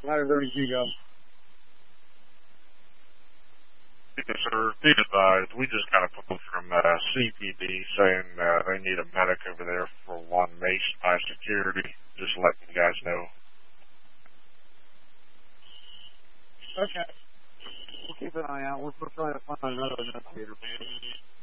Ladder 32 go. Yes, sir. Be advised, we just got a phone from CPD saying they need a medic over there for 1 Mace High Security. Just letting you guys know. Okay. We'll keep an eye out. We're trying to find another investigator.